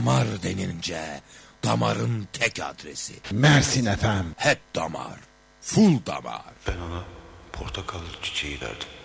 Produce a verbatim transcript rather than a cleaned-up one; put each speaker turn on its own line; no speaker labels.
Damar denince damarın tek adresi.
Mersin efem.
Hep damar. Full damar.
Ben ona portakal çiçeği verdim.